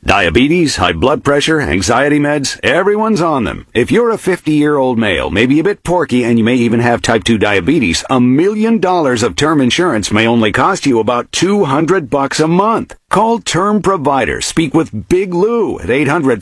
Diabetes, high blood pressure, anxiety meds, everyone's on them. If you're a 50-year-old male, maybe a bit porky, and you may even have type 2 diabetes, $1 million of term insurance may only cost you about $200 a month. Call Term Provider. Speak with Big Lou at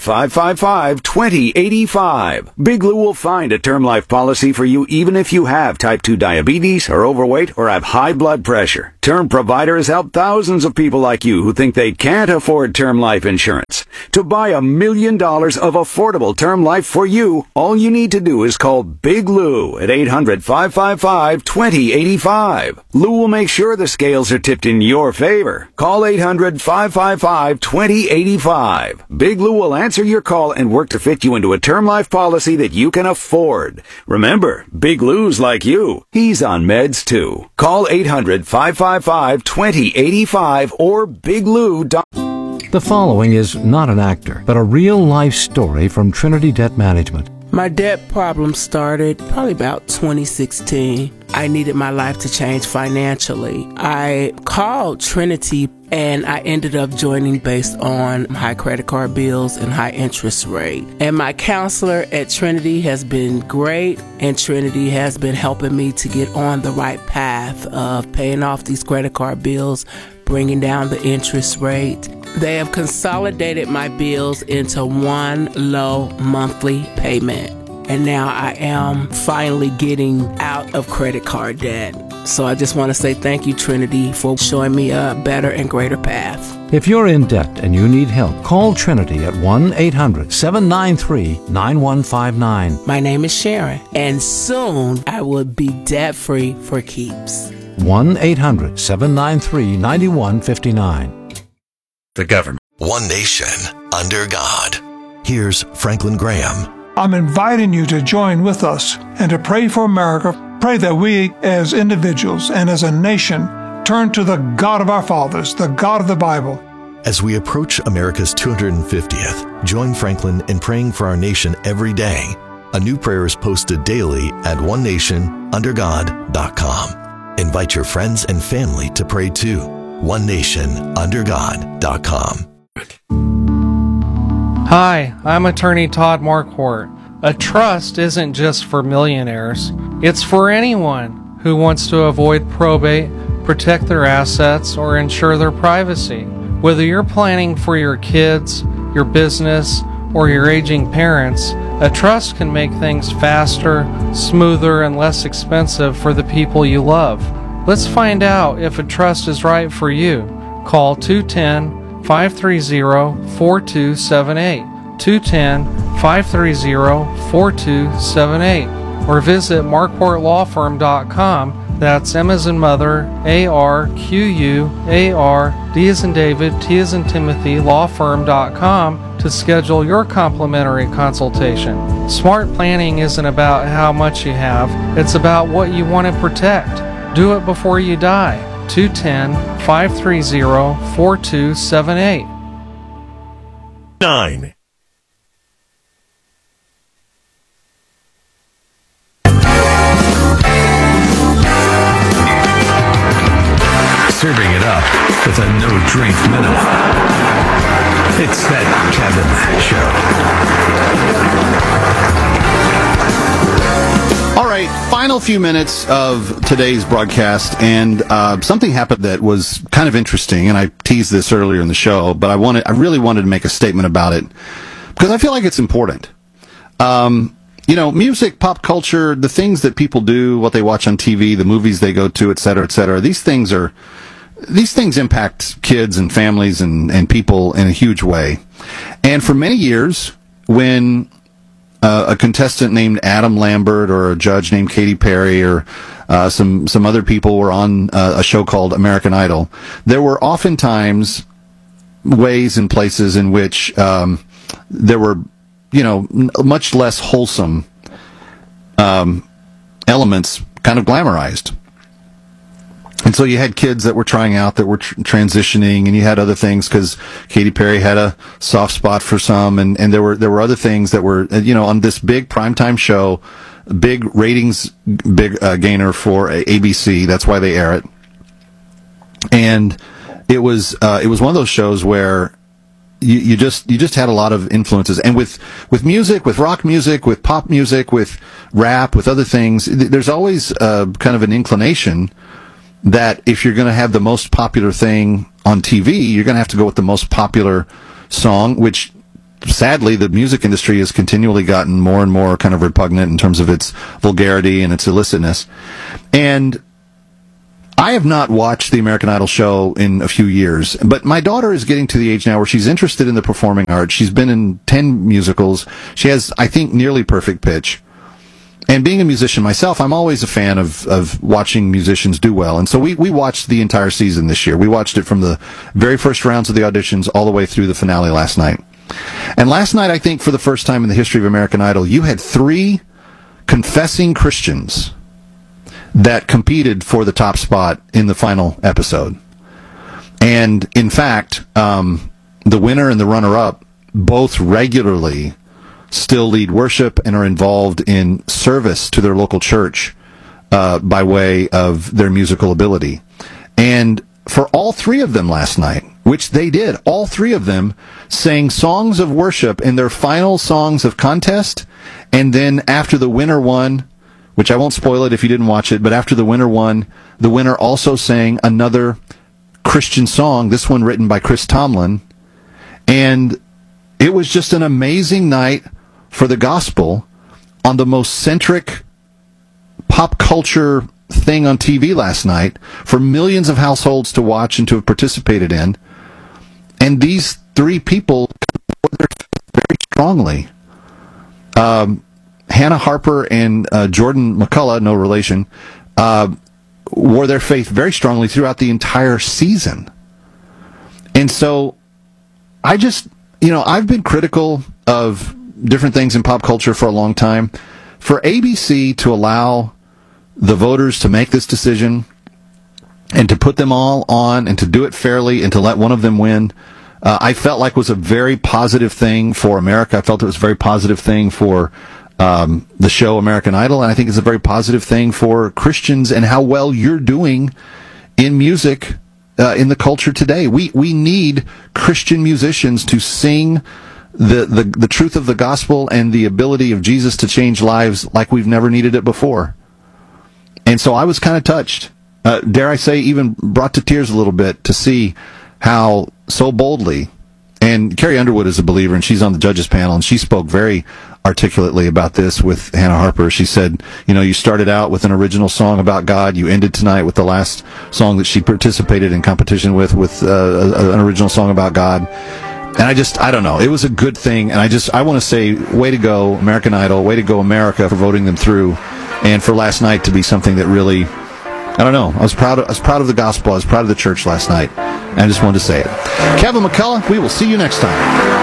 800-555-2085. Big Lou will find a term life policy for you even if you have type 2 diabetes, are overweight, or have high blood pressure. Term Provider has helped thousands of people like you who think they can't afford term life insurance. To buy $1 million of affordable term life for you, all you need to do is call Big Lou at 800-555-2085. Lou will make sure the scales are tipped in your favor. Call 800-555-2085. Big Lou will answer your call and work to fit you into a term life policy that you can afford. Remember, Big Lou's like you. He's on meds too. Call 800-555-2085 or biglou.com. The following is not an actor, but a real-life story from Trinity Debt Management. My debt problem started probably about 2016. I needed my life to change financially. I called Trinity and I ended up joining based on high credit card bills and high interest rate. And my counselor at Trinity has been great, and Trinity has been helping me to get on the right path of paying off these credit card bills, bringing down the interest rate. They have consolidated my bills into one low monthly payment. And now I am finally getting out of credit card debt. So I just want to say thank you, Trinity, for showing me a better and greater path. If you're in debt and you need help, call Trinity at 1-800-793-9159. My name is Sharon, and soon I will be debt-free for keeps. 1-800-793-9159. The government. One nation, under God. Here's Franklin Graham. I'm inviting you to join with us and to pray for America. Pray that we, as individuals and as a nation, turn to the God of our fathers, the God of the Bible. As we approach America's 250th, join Franklin in praying for our nation every day. A new prayer is posted daily at onenationundergod.com. Invite your friends and family to pray too. onenationundergod.com. Hi, I'm attorney Todd Marquardt. A trust isn't just for millionaires. It's for anyone who wants to avoid probate, protect their assets, or ensure their privacy. Whether you're planning for your kids, your business, or your aging parents, a trust can make things faster, smoother, and less expensive for the people you love. Let's find out if a trust is right for you. Call 210-530-4278, 210-530-4278, or visit marquartlawfirm.com. That's M as in mother, A-R-Q-U-A-R, D as in David, T as in Timothy, lawfirm.com to schedule your complimentary consultation. Smart planning isn't about how much you have, it's about what you want to protect. Do it before you die. 210-530-4278. 9. Serving it up with a no-drink minute. It's that Kevin Show. All right, final few minutes of today's broadcast, and something happened that was kind of interesting, and I teased this earlier in the show, but I really wanted to make a statement about it because I feel like it's important. Music, pop culture, the things that people do, what they watch on TV, the movies they go to, et cetera, these things impact kids and families and people in a huge way. And for many years, when a contestant named Adam Lambert or a judge named Katy Perry or some other people were on a show called American Idol, there were oftentimes ways and places in which there were, much less wholesome elements kind of glamorized. And so you had kids that were trying out, that were transitioning, and you had other things because Katy Perry had a soft spot for some, and there were other things that were, on this big primetime show, big ratings, gainer for ABC. That's why they air it. And it was one of those shows where you just had a lot of influences. And with music, with rock music, with pop music, with rap, with other things, there's always kind of an inclination that if you're going to have the most popular thing on TV, you're going to have to go with the most popular song, which sadly the music industry has continually gotten more and more kind of repugnant in terms of its vulgarity and its illicitness. And I have not watched the American Idol show in a few years, but my daughter is getting to the age now where she's interested in the performing arts. She's been in 10 musicals. She has, I think, nearly perfect pitch. And being a musician myself, I'm always a fan of watching musicians do well. And so we watched the entire season this year. We watched it from the very first rounds of the auditions all the way through the finale last night. And last night, I think for the first time in the history of American Idol, you had 3 confessing Christians that competed for the top spot in the final episode. And in fact, the winner and the runner-up both regularly still lead worship and are involved in service to their local church by way of their musical ability. And for all 3 of them last night, which they did, all 3 of them sang songs of worship in their final songs of contest, and then after the winner won, which I won't spoil it if you didn't watch it, but after the winner won, the winner also sang another Christian song, this one written by Chris Tomlin, and it was just an amazing night for the gospel on the most centric pop culture thing on TV last night for millions of households to watch and to have participated in. And these 3 people very strongly. Hannah Harper and Jordan McCullough, no relation, wore their faith very strongly throughout the entire season. And so I just, I've been critical of different things in pop culture for a long time. For ABC to allow the voters to make this decision and to put them all on and to do it fairly and to let one of them win, I felt like was a very positive thing for America. I felt it was a very positive thing for the show American Idol, and I think it's a very positive thing for Christians and how well you're doing in music in the culture today. We need Christian musicians to sing the truth of the gospel and the ability of Jesus to change lives like we've never needed it before. And so I was kind of touched, dare I say, even brought to tears a little bit to see how so boldly, and Carrie Underwood is a believer, and she's on the judges panel, and she spoke very articulately about this with Hannah Harper. She said, you started out with an original song about God. You ended tonight with the last song that she participated in competition with an original song about God. And I don't know. It was a good thing, and I want to say, way to go, American Idol, way to go, America, for voting them through, and for last night to be something that really, I don't know. I was proud of the gospel. I was proud of the church last night, and I just wanted to say it. Kevin McCullough, we will see you next time.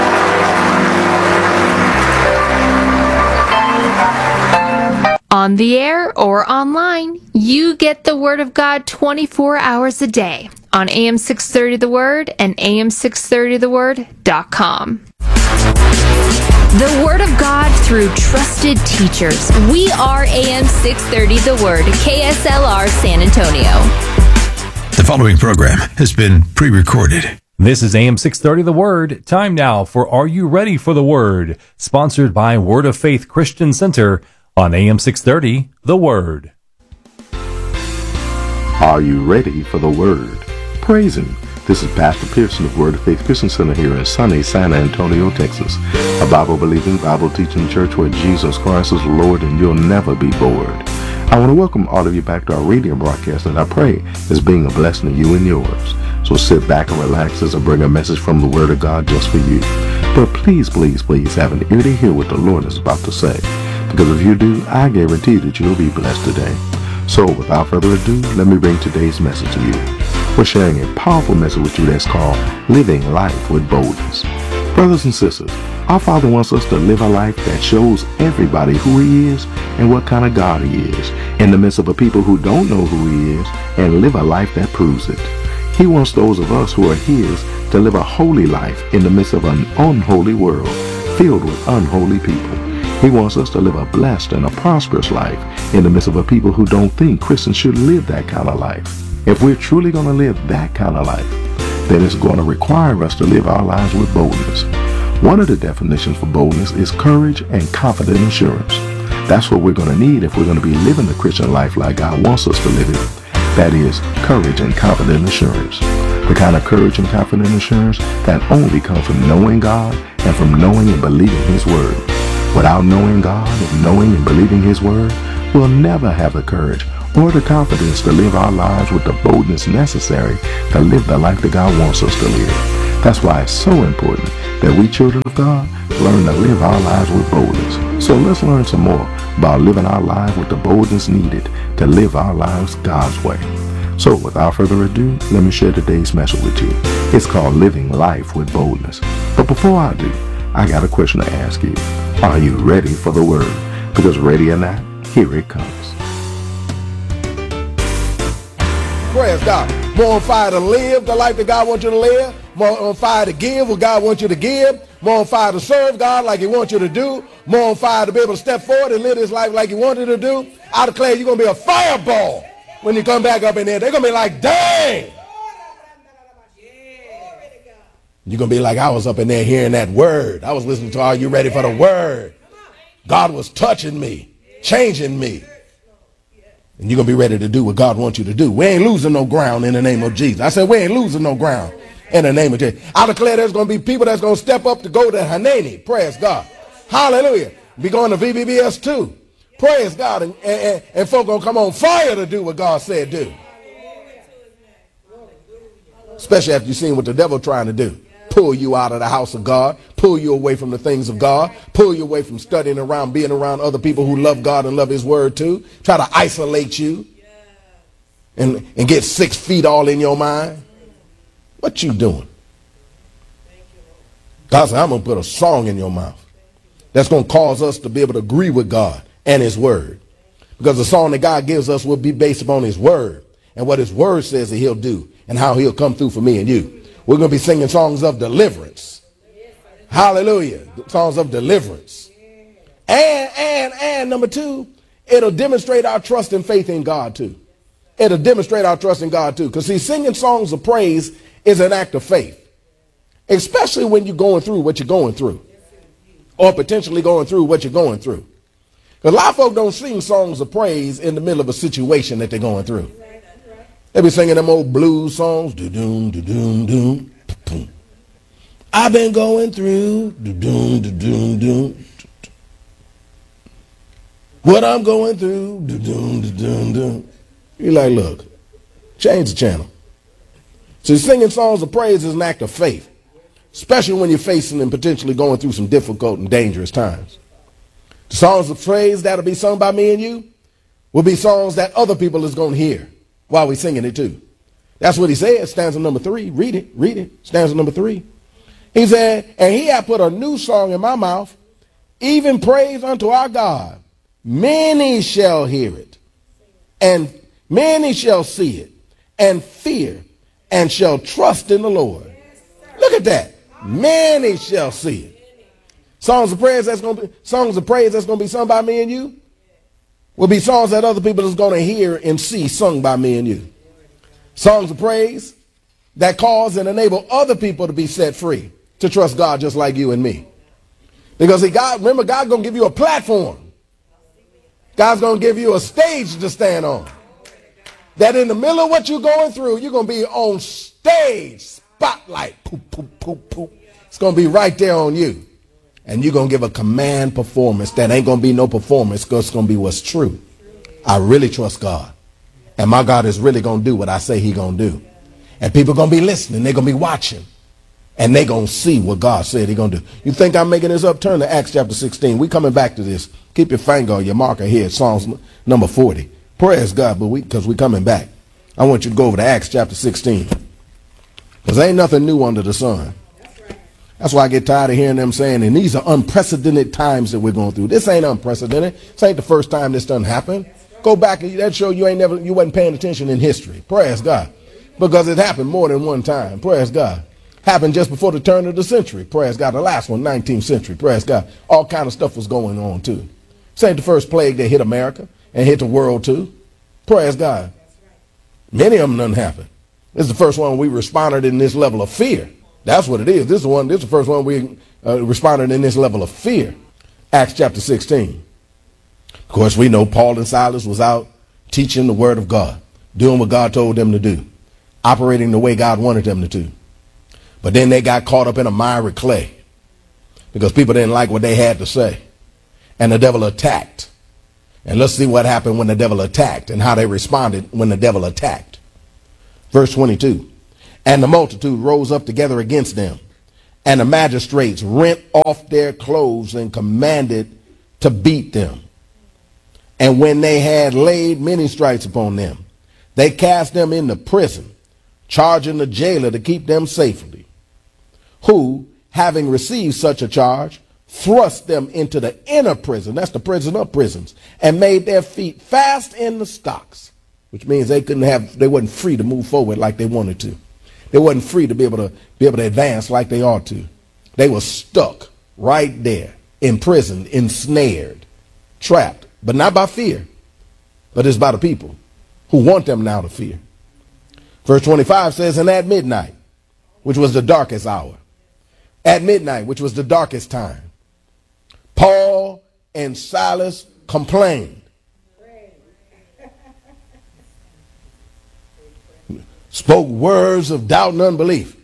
On the air or online, you get the Word of God 24 hours a day on AM 630 The Word and AM630TheWord.com. The Word of God through trusted teachers. We are AM 630 The Word, KSLR San Antonio. The following program has been pre-recorded. This is AM 630 The Word. Time now for Are You Ready for the Word? Sponsored by Word of Faith Christian Center on AM 630 The Word. Are you ready for the Word? Praise Him. This is Pastor Pearson of Word of Faith Christian Center here in sunny San Antonio, Texas. A Bible-believing, Bible-teaching church where Jesus Christ is Lord and you'll never be bored. I want to welcome all of you back to our radio broadcast, and I pray it's being a blessing to you and yours. So sit back and relax as I bring a message from the Word of God just for you. But please, please, please have an ear to hear what the Lord is about to say. Because if you do, I guarantee that you'll be blessed today. So without further ado, let me bring today's message to you. We're sharing a powerful message with you that's called Living Life with Boldness. Brothers and sisters, our Father wants us to live a life that shows everybody who He is and what kind of God He is, in the midst of a people who don't know who He is, and live a life that proves it. He wants those of us who are His to live a holy life in the midst of an unholy world filled with unholy people. He wants us to live a blessed and a prosperous life in the midst of a people who don't think Christians should live that kind of life. If we're truly going to live that kind of life, then it's going to require us to live our lives with boldness. One of the definitions for boldness is courage and confident assurance. That's what we're going to need if we're going to be living the Christian life like God wants us to live it. That is courage and confident assurance. The kind of courage and confident assurance that only comes from knowing God and from knowing and believing His Word. Without knowing God and knowing and believing His Word, we'll never have the courage or the confidence to live our lives with the boldness necessary to live the life that God wants us to live. That's why it's so important that we children of God learn to live our lives with boldness. So let's learn some more about living our lives with the boldness needed to live our lives God's way. So without further ado, let me share today's message with you. It's called Living Life with Boldness. But before I do, I got a question to ask you. Are you ready for the Word? Because ready or not, here it comes. Praise God. More on fire to live the life that God wants you to live. More on fire to give what God wants you to give. More on fire to serve God like He wants you to do. More on fire to be able to step forward and live this life like He wanted to do. I declare you're going to be a fireball when you come back up in there. They're going to be like, dang. You're going to be like, I was up in there hearing that word. I was listening to, are you ready for the word? God was touching me, changing me. And you're going to be ready to do what God wants you to do. We ain't losing no ground in the name of Jesus. I said we ain't losing no ground in the name of Jesus. I declare there's going to be people that's going to step up to go to Hanani. Praise God. Hallelujah. Be going to VBBS too. Praise God. And folk going to come on fire to do what God said do. Especially after you've seen what the devil trying to do. Pull you out of the house of God, pull you away from the things of God, pull you away from studying around, being around other people who love God and love His Word too, try to isolate you and get 6 feet all in your mind. What you doing? God said, I'm going to put a song in your mouth that's going to cause us to be able to agree with God and His Word. Because the song that God gives us will be based upon His Word and what His Word says that He'll do and how He'll come through for me and you. We're going to be singing songs of deliverance. Hallelujah. Songs of deliverance. And number 2, it'll demonstrate our trust and faith in God too. It'll demonstrate our trust in God too. Because see, singing songs of praise is an act of faith. Especially when you're going through what you're going through. Or potentially going through what you're going through. Because a lot of folk don't sing songs of praise in the middle of a situation that they're going through. They be singing them old blues songs. Do-doom, do-doom, doom, boom. I've been going through. Do-doom, do-doom, doom. What I'm going through. Do-doom, do-doom, doom. You're like, look, change the channel. So singing songs of praise is an act of faith. Especially when you're facing and potentially going through some difficult and dangerous times. The songs of praise that'll be sung by me and you will be songs that other people is going to hear while we're singing it too. That's what he said, stanza number 3. Read it, stanza number 3. He said, and He hath put a new song in my mouth, even praise unto our God. Many shall hear it, and many shall see it, and fear, and shall trust in the Lord. Look at that. Many shall see it. Songs of praise that's going to be sung by me and you will be songs that other people is going to hear and see sung by me and you. Songs of praise that cause and enable other people to be set free, to trust God just like you and me. Because see, remember, God's going to give you a platform. God's going to give you a stage to stand on. That in the middle of what you're going through, you're going to be on stage, spotlight, poop, poop, poop, poop. It's going to be right there on you. And you're going to give a command performance that ain't going to be no performance, because it's going to be what's true. I really trust God. And my God is really going to do what I say He going to do. And people are going to be listening. They're going to be watching. And they're going to see what God said He's going to do. You think I'm making this up? Turn to Acts chapter 16. We're coming back to this. Keep your finger on your marker here. Psalms number 40. Praise God, because we're coming back. I want you to go over to Acts chapter 16. Because ain't nothing new under the sun. That's why I get tired of hearing them saying, and these are unprecedented times that we're going through. This ain't unprecedented. This ain't the first time this done happened. Go back and that show you wasn't paying attention in history. Praise God. Because it happened more than one time. Praise God. Happened just before the turn of the century. Praise God. The last one, 19th century. Praise God. All kind of stuff was going on too. This ain't the first plague that hit America and hit the world too. Praise God. Many of them done happen. This is the first one we responded in this level of fear. That's what it is. This is the first one we responded in this level of fear. Acts chapter 16. Of course, we know Paul and Silas was out teaching the word of God, doing what God told them to do, operating the way God wanted them to do. But then they got caught up in a miry clay because people didn't like what they had to say. And the devil attacked. And let's see what happened when the devil attacked and how they responded when the devil attacked. Verse 22. And the multitude rose up together against them, and the magistrates rent off their clothes and commanded to beat them. And when they had laid many stripes upon them, they cast them into prison, charging the jailer to keep them safely, who, having received such a charge, thrust them into the inner prison, that's the prison of prisons, and made their feet fast in the stocks, which means they wasn't free to move forward like they wanted to. They wasn't free to be able to advance like they ought to. They were stuck right there, imprisoned, ensnared, trapped, but not by fear, but it's by the people who want them now to fear. Verse 25 says, and at midnight, which was the darkest hour, at midnight, which was the darkest time, Paul and Silas complained. Spoke words of doubt and unbelief.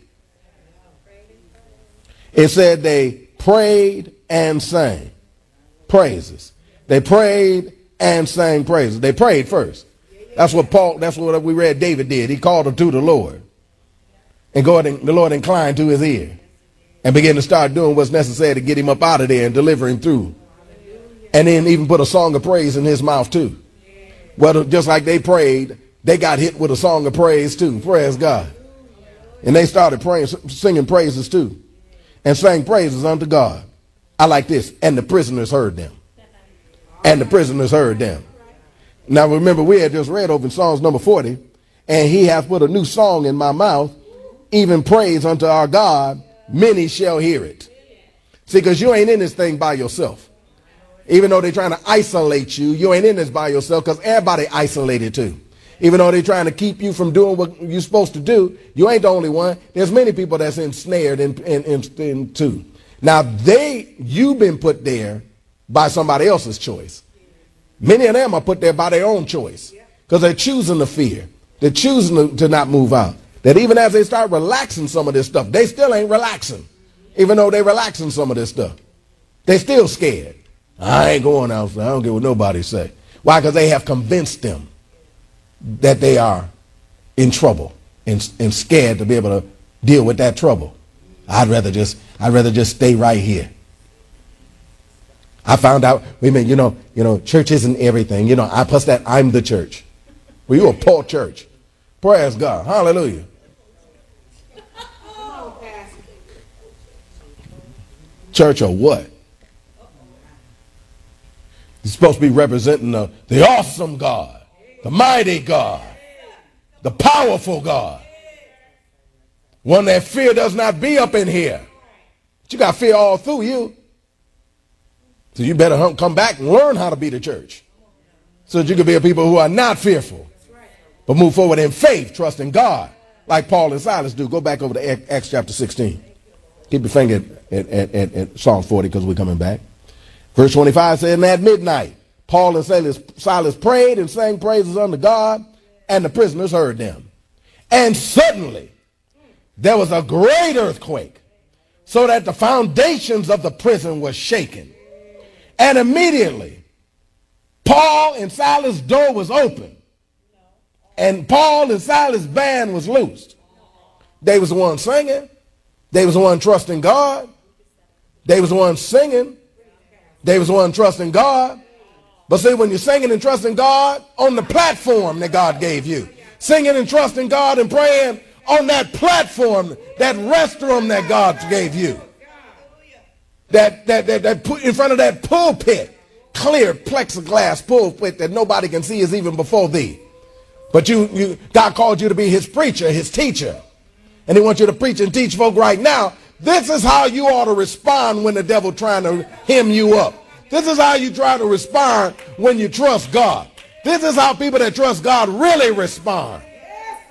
It said they prayed and sang praises. They prayed and sang praises. They prayed first. That's what we read David did. He called unto the Lord. And the Lord inclined to his ear and began to start doing what's necessary to get him up out of there and deliver him through. And then even put a song of praise in his mouth too. Well, just like they prayed, they got hit with a song of praise too. Praise God. And they started praying, singing praises too. And sang praises unto God. I like this. And the prisoners heard them. And the prisoners heard them. Now remember, we had just read over in Psalms number 40. And he hath put a new song in my mouth, even praise unto our God. Many shall hear it. See, because you ain't in this thing by yourself. Even though they're trying to isolate you, you ain't in this by yourself, because everybody isolated too. Even though they're trying to keep you from doing what you're supposed to do, you ain't the only one. There's many people that's ensnared in too. Now you've been put there by somebody else's choice. Many of them are put there by their own choice because they're choosing to fear. They're choosing to not move out. That even as they start relaxing some of this stuff, they still ain't relaxing. Even though they're relaxing some of this stuff, they still scared. I ain't going outside. I don't care what nobody say. Why? Because they have convinced them that they are in trouble and scared to be able to deal with that trouble. I'd rather just stay right here. I found out, church isn't everything. I'm the church. Well, you're a poor church. Praise God. Hallelujah. Church or what? You're supposed to be representing the awesome God, the mighty God, the powerful God. One that fear does not be up in here. But you got fear all through you. So you better come back and learn how to be the church. So that you can be a people who are not fearful, but move forward in faith, trusting God, like Paul and Silas do. Go back over to Acts chapter 16. Keep your finger at Psalm 40 because we're coming back. Verse 25 says, and at midnight, Paul and Silas prayed and sang praises unto God, and the prisoners heard them. And suddenly there was a great earthquake, so that the foundations of the prison were shaken. And immediately Paul and Silas' door was open, and Paul and Silas' band was loosed. They was the one singing. They was the one trusting God. They was the one singing. They was the one trusting God. But see, when you're singing and trusting God on the platform that God gave you, singing and trusting God and praying on that platform, that restroom that God gave you, that put in front of that pulpit, clear plexiglass pulpit that nobody can see is even before thee. But God called you to be his preacher, his teacher. And he wants you to preach and teach folk right now. This is how you ought to respond when the devil trying to hem you up. This is how you try to respond when you trust God. This is how people that trust God really respond.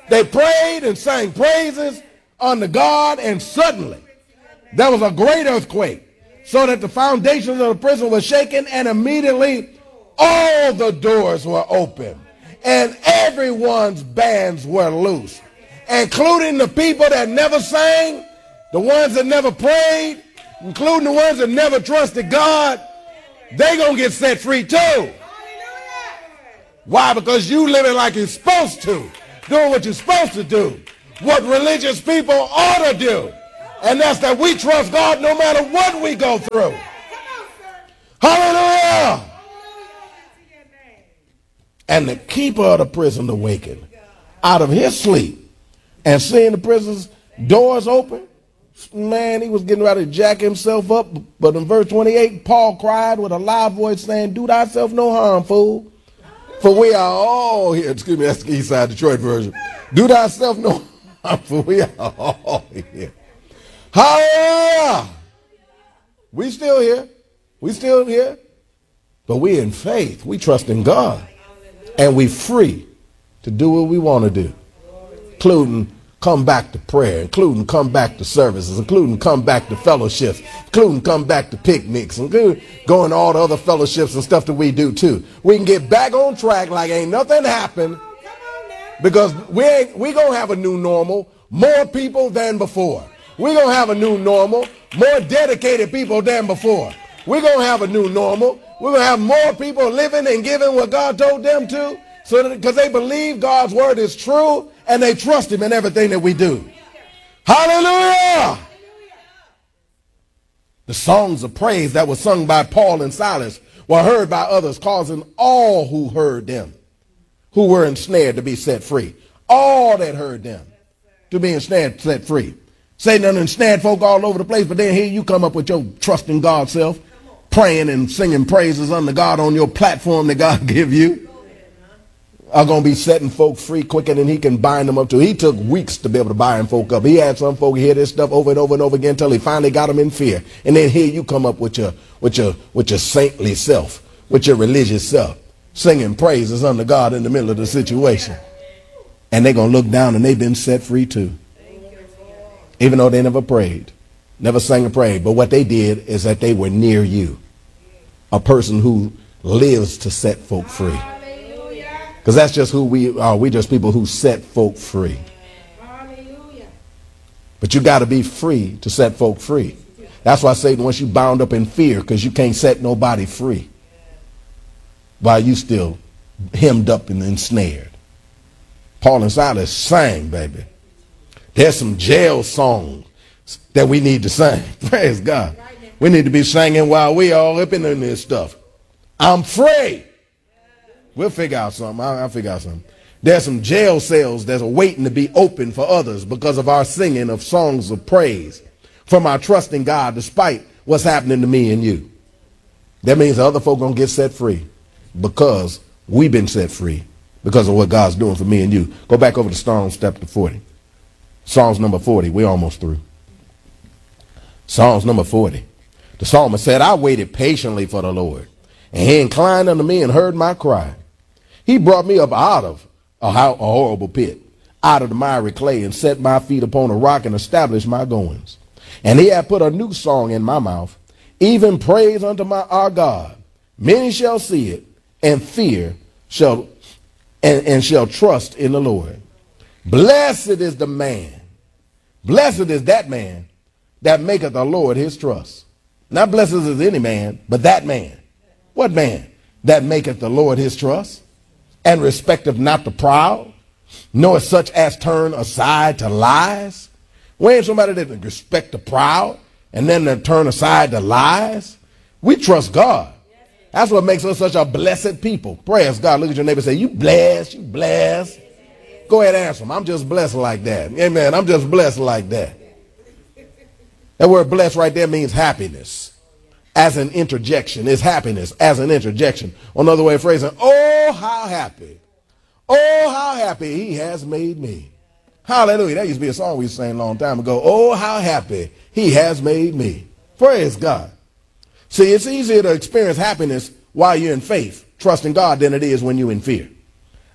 They prayed and sang praises unto God, and suddenly there was a great earthquake, so that the foundations of the prison were shaken, and immediately all the doors were open, and everyone's bands were loose, including the people that never sang, the ones that never prayed, including the ones that never trusted God. They gonna get set free too. Why? Because you living like you're supposed to, doing what you're supposed to do, what religious people ought to do, and that's that we trust God no matter what we go through. Hallelujah! And the keeper of the prison awakened out of his sleep and seeing the prison's doors open. Man, he was getting ready to jack himself up. But in verse 28, Paul cried with a loud voice saying, "Do thyself no harm, fool. For we are all here." Excuse me, that's the East Side Detroit version. "Do thyself no harm, for we are all here." Hallelujah! We still here. We still here. But we in faith. We trust in God. And we free to do what we want to do, including come back to prayer, including come back to services, including come back to fellowships, including come back to picnics, including going to all the other fellowships and stuff that we do too. We can get back on track like ain't nothing happened, because we gonna have a new normal, more people than before. We're gonna have a new normal, more dedicated people than before. We're gonna have a new normal. We're gonna have more people living and giving what God told them to, so that because they believe God's word is true and they trust him in everything that we do. Hallelujah! The songs of praise that were sung by Paul and Silas were heard by others, causing all who heard them, who were ensnared, to be set free. All that heard them to be ensnared, set free. Satan done ensnared folk all over the place, but then here you come up with your trust in God self, praying and singing praises unto God on your platform that God give you, are going to be setting folk free quicker than he can bind them up to. He took weeks to be able to bind folk up. He had some folk hear this stuff over and over and over again until he finally got them in fear. And then here you come up with your saintly self, with your religious self, singing praises unto God in the middle of the situation. And they're going to look down and they've been set free too. Even though they never prayed, never sang a prayer. But what they did is that they were near you, a person who lives to set folk free. Because that's just who we are. We just people who set folk free. But you got to be free to set folk free. That's why Satan wants you bound up in fear, because you can't set nobody free while you still hemmed up and ensnared. Paul and Silas sang, baby. There's some jail songs that we need to sing. Praise God. We need to be singing while we all up in this stuff. I'm free. We'll figure out something. I'll figure out something. There's some jail cells that's waiting to be open for others because of our singing of songs of praise from our trust in God, despite what's happening to me and you. That means the other folk gonna get set free because we've been set free because of what God's doing for me and you. Go back over to Psalms chapter 40. Psalms number 40. We're almost through. Psalms number 40. The psalmist said, "I waited patiently for the Lord, and he inclined unto me and heard my cry. He brought me up out of a horrible pit, out of the miry clay, and set my feet upon a rock and established my goings. And he hath put a new song in my mouth, even praise unto our God. Many shall see it and fear and shall trust in the Lord. Blessed is the man, blessed is that man that maketh the Lord his trust." Not blessed is any man, but that man. What man? That maketh the Lord his trust, and respecteth not the proud, nor such as turn aside to lies. We ain't somebody that respect the proud and then they turn aside to lies. We trust God. That's what makes us such a blessed people. Praise God. Look at your neighbor and say, "You blessed, you blessed." Go ahead and answer them. "I'm just blessed like that." Amen. I'm just blessed like that. That word blessed right there means happiness as an interjection. It's happiness as an interjection. Another way of phrasing, oh, how happy. Oh, how happy he has made me. Hallelujah. That used to be a song we sang a long time ago. Oh, how happy he has made me. Praise God. See, it's easier to experience happiness while you're in faith, trusting God, than it is when you're in fear.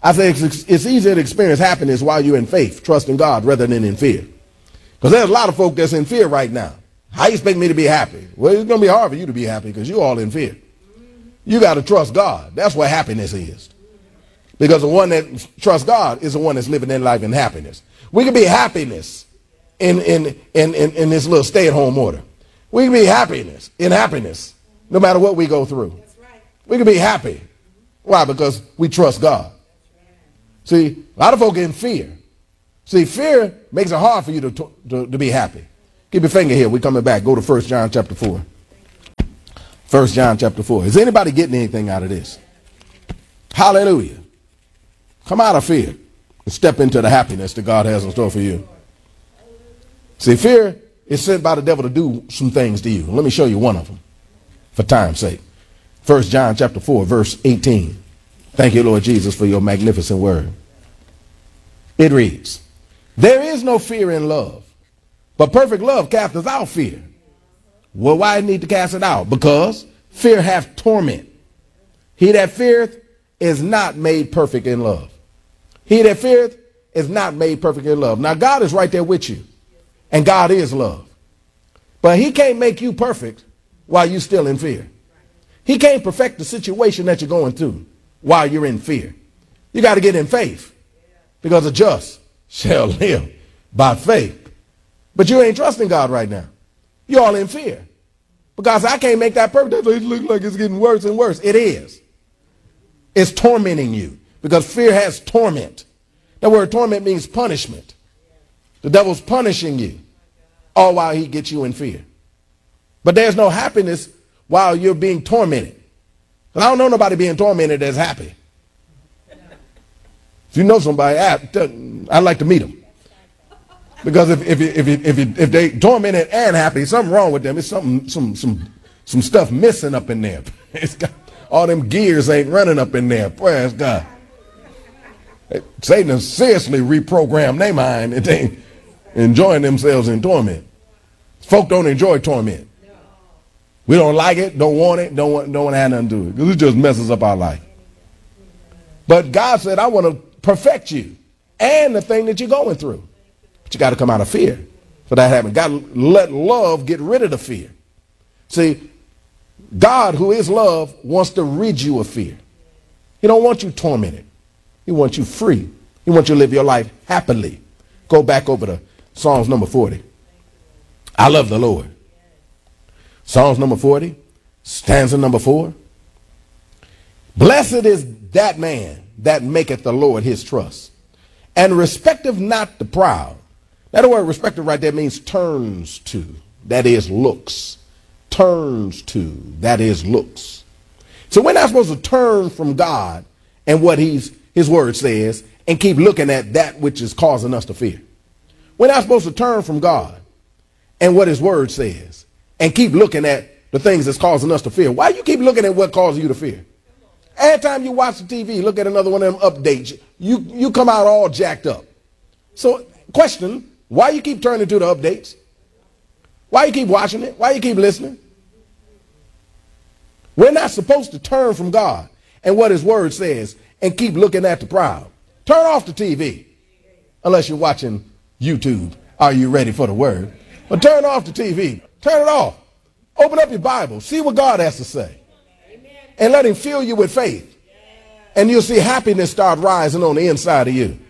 I say it's easier to experience happiness while you're in faith, trusting God, rather than in fear. Because there's a lot of folk that's in fear right now. How you expect me to be happy? Well, it's going to be hard for you to be happy because you're all in fear. You got to trust God. That's what happiness is. Because the one that trusts God is the one that's living their life in happiness. We can be happiness in this little stay-at-home order. We can be happiness in happiness no matter what we go through. We can be happy. Why? Because we trust God. See, a lot of folk in fear. See, fear makes it hard for you to be happy. Keep your finger here. We're coming back. Go to 1 John chapter 4. 1 John chapter 4. Is anybody getting anything out of this? Hallelujah. Come out of fear and step into the happiness that God has in store for you. See, fear is sent by the devil to do some things to you. Let me show you one of them for time's sake. 1 John chapter 4, verse 18. Thank you, Lord Jesus, for your magnificent word. It reads, there is no fear in love, but perfect love casteth out fear. Well, why need to cast it out? Because fear hath torment. He that feareth is not made perfect in love. He that feareth is not made perfect in love. Now, God is right there with you, and God is love. But he can't make you perfect while you're still in fear. He can't perfect the situation that you're going through while you're in fear. You got to get in faith, because the just shall live by faith. But you ain't trusting God right now. You're all in fear. Because I can't make that perfect. It looks like it's getting worse and worse. It is. It's tormenting you, because fear has torment. That word torment means punishment. The devil's punishing you all while he gets you in fear. But there's no happiness while you're being tormented. I don't know nobody being tormented that's happy. If you know somebody, I'd like to meet them. Because if they tormented and happy, something wrong with them. It's some stuff missing up in there. It's got all them gears ain't running up in there. Praise God. Satan has seriously reprogrammed their mind and they enjoying themselves in torment. Folk don't enjoy torment. We don't like it, don't want it, don't want to have nothing to do it, because it just messes up our life. But God said, I want to perfect you and the thing that you're going through. But you got to come out of fear for that to happen. God, let love get rid of the fear. See, God, who is love, wants to rid you of fear. He don't want you tormented. He wants you free. He wants you to live your life happily. Go back over to Psalms number 40. I love the Lord. Psalms number 40, stanza number 4. Blessed is that man that maketh the Lord his trust, and respecteth not the proud. Now, the word respecteth right there means turns to, that is looks. Turns to, that is looks. So we're not supposed to turn from God and what his word says and keep looking at that which is causing us to fear. We're not supposed to turn from God and what his word says and keep looking at the things that's causing us to fear. Why you keep looking at what causes you to fear? Every time you watch the TV, look at another one of them updates, you come out all jacked up. So question, why you keep turning to the updates? Why you keep watching it? Why you keep listening? We're not supposed to turn from God and what his word says and keep looking at the proud. Turn off the TV unless you're watching YouTube. Are you ready for the word? But turn off the TV. Turn it off. Open up your Bible. See what God has to say. And let him fill you with faith. And you'll see happiness start rising on the inside of you.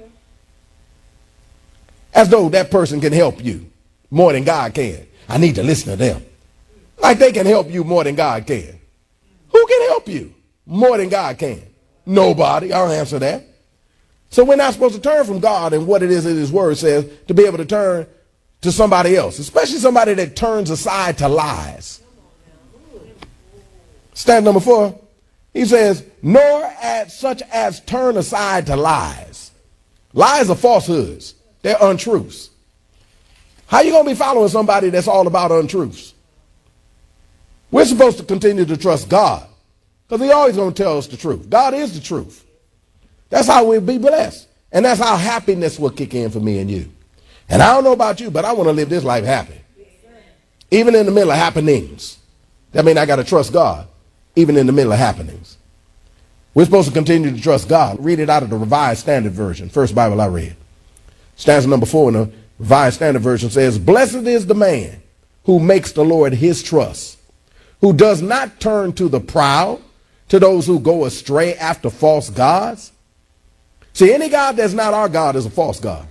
As though that person can help you more than God can. I need to listen to them. Like they can help you more than God can. Who can help you more than God can? Nobody. I'll answer that. So we're not supposed to turn from God and what it is that his word says to be able to turn to somebody else, especially somebody that turns aside to lies. Stand number 4, he says, nor at such as turn aside to lies. Lies are falsehoods. They're untruths. How you going to be following somebody that's all about untruths? We're supposed to continue to trust God because he's always going to tell us the truth. God is the truth. That's how we'll be blessed. And that's how happiness will kick in for me and you. And I don't know about you, but I want to live this life happy. Even in the middle of happenings. That means I got to trust God, even in the middle of happenings. We're supposed to continue to trust God. Read it out of the Revised Standard Version, first Bible I read. Stanza number 4 in the Revised Standard Version says, "Blessed is the man who makes the Lord his trust, who does not turn to the proud, to those who go astray after false gods." See, any God that's not our God is a false God.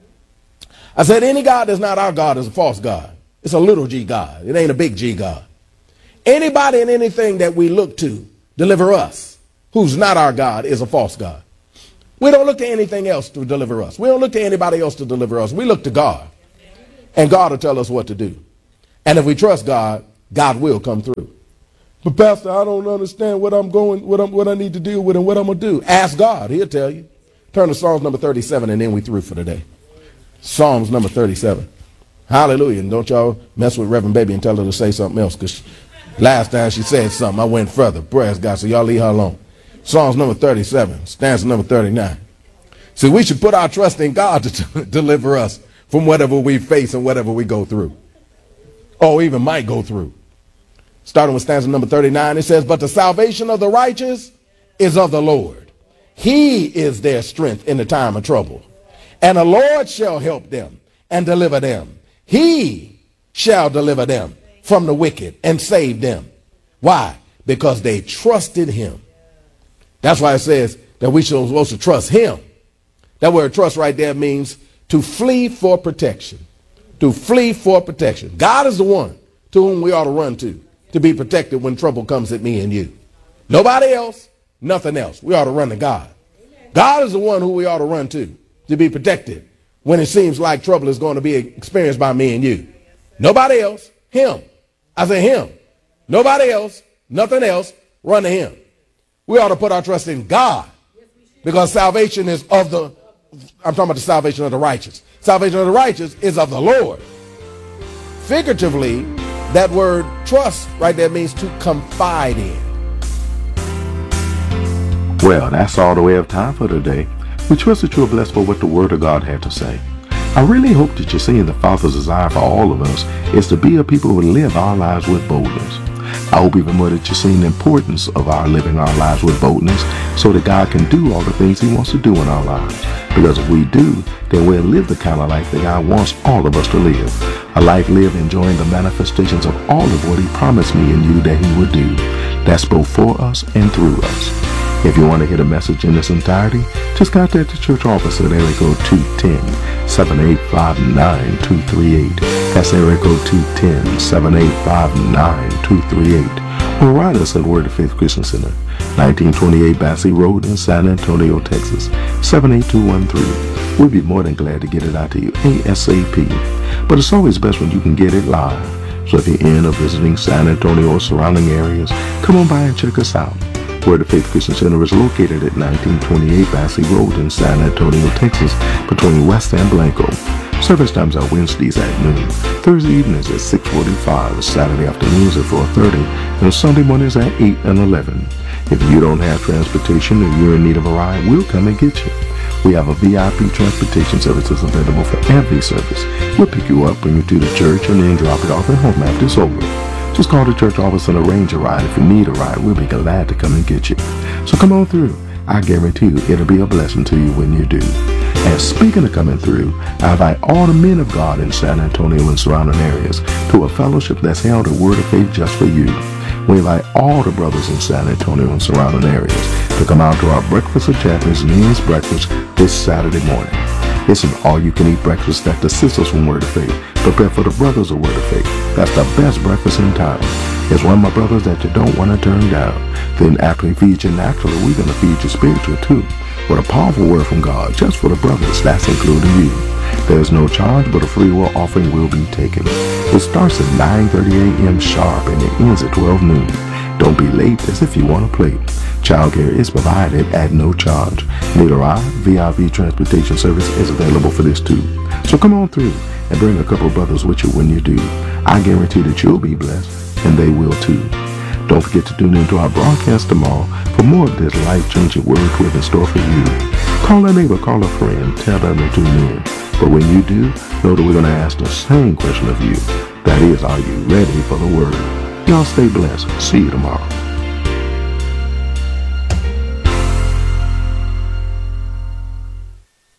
I said any God that's not our God is a false God. It's a little g God. It ain't a big G God. Anybody and anything that we look to deliver us, who's not our God, is a false God. We don't look to anything else to deliver us. We don't look to anybody else to deliver us. We look to God. And God will tell us what to do. And if we trust God, God will come through. But Pastor, I don't understand what I need to deal with and what I'm going to do. Ask God. He'll tell you. Turn to Psalms number 37 and then we through for the day. Psalms number 37. Hallelujah. And don't y'all mess with Reverend Baby and tell her to say something else, because last time she said something, I went further. Praise God. So y'all leave her alone. Psalms number 37, stanza number 39. See, we should put our trust in God to deliver us from whatever we face and whatever we go through, or even might go through. Starting with stanza number 39, it says, "But the salvation of the righteous is of the Lord. He is their strength in the time of trouble. And the Lord shall help them and deliver them. He shall deliver them from the wicked and save them." Why? Because they trusted him. That's why it says that we should supposed to trust him. That word trust right there means to flee for protection. To flee for protection. God is the one to whom we ought to run to be protected when trouble comes at me and you. Nobody else, nothing else. We ought to run to God. God is the one who we ought to run to be protected when it seems like trouble is going to be experienced by me and you. Nobody else, him. I say him. Nobody else, nothing else, run to him. We ought to put our trust in God, because salvation is I'm talking about the salvation of the righteous. Salvation of the righteous is of the Lord. Figuratively, that word trust right there means to confide in. Well, that's all the way of time for today. We trust that you are blessed for what the Word of God had to say. I really hope that you're seeing the Father's desire for all of us is to be a people who live our lives with boldness. I hope even more that you're seeing the importance of our living our lives with boldness so that God can do all the things he wants to do in our lives. Because if we do, then we'll live the kind of life that God wants all of us to live. A life lived enjoying the manifestations of all of what he promised me and you that he would do. That's both for us and through us. If you want to hear the message in its entirety, just contact the church office at area code 210-785-9238. That's area code 210-785-9238. Or write us at Word of Faith Christian Center, 1928 Bassey Road in San Antonio, Texas, 78213. We'd be more than glad to get it out to you ASAP. But it's always best when you can get it live. So if you're in or visiting San Antonio or surrounding areas, come on by and check us out. Word of Faith Christian Center is located at 1928 Bassey Road in San Antonio, Texas, between West and Blanco. Service times are Wednesdays at noon, Thursday evenings at 6:45, Saturday afternoons at 4:30, and Sunday mornings at 8 and 11. If you don't have transportation or you're in need of a ride, we'll come and get you. We have a VIP transportation services available for every service. We'll pick you up, bring you to the church, and then drop it off at home after it's over. Just call the church office and arrange a ride. If you need a ride, we'll be glad to come and get you. So come on through. I guarantee you it'll be a blessing to you when you do. And speaking of coming through, I invite all the men of God in San Antonio and surrounding areas to a fellowship that's held at Word of Faith just for you. We invite all the brothers in San Antonio and surrounding areas to come out to our Breakfast of Champions men's breakfast this Saturday morning. It's an all-you-can-eat breakfast that the sisters from Word of Faith prepare for the brothers of Word of Faith. That's the best breakfast in town. It's one of my brothers that you don't want to turn down. Then after we feed you naturally, we're going to feed you spiritual too, with a powerful word from God just for the brothers. That's including you. There's no charge, but a free will offering will be taken. It starts at 9:30 a.m. sharp and it ends at 12 noon. Don't be late as if you want to play. Childcare is provided at no charge. Need a ride? VIP transportation service is available for this too. So come on through and bring a couple of brothers with you when you do. I guarantee that you'll be blessed, and they will too. Don't forget to tune into our broadcast tomorrow for more of this life-changing word we have in store for you. Call a neighbor, call a friend, tell them to tune in. But when you do, know that we're going to ask the same question of you. That is, are you ready for the word? Y'all stay blessed. See you tomorrow.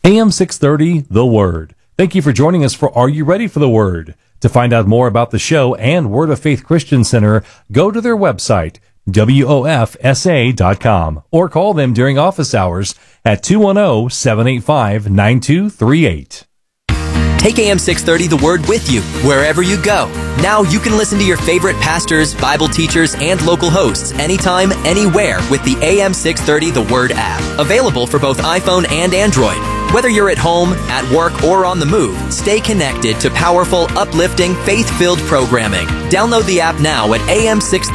AM 630, The Word. Thank you for joining us for Are You Ready for the Word? To find out more about the show and Word of Faith Christian Center, go to their website, WOFSA.com, or call them during office hours at 210-785-9238. Take AM 630 The Word with you wherever you go. Now you can listen to your favorite pastors, Bible teachers, and local hosts anytime, anywhere with the AM 630 The Word app. Available for both iPhone and Android. Whether you're at home, at work, or on the move, stay connected to powerful, uplifting, faith-filled programming. Download the app now at AM630.